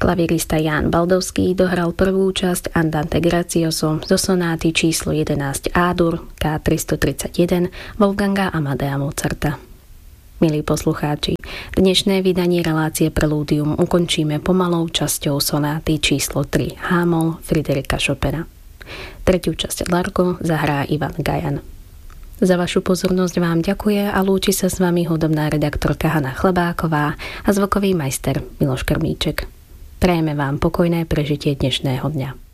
Klavírista Ján Baldovský dohral prvú časť Andante Grazioso zo sonáty číslo 11 A-dur K331 Wolfganga Amadea Mozarta. Milí poslucháči, dnešné vydanie relácie Prelúdium ukončíme pomalou časťou sonáty číslo 3 H-moll Friedricha Chopina. Tretiu časť Largo zahrá Ivan Gajan. Za vašu pozornosť vám ďakuje a lúči sa s vami hudobná redaktorka Hana Chlebáková a zvukový majster Miloš Krmíček. Prajeme vám pokojné prežitie dnešného dňa.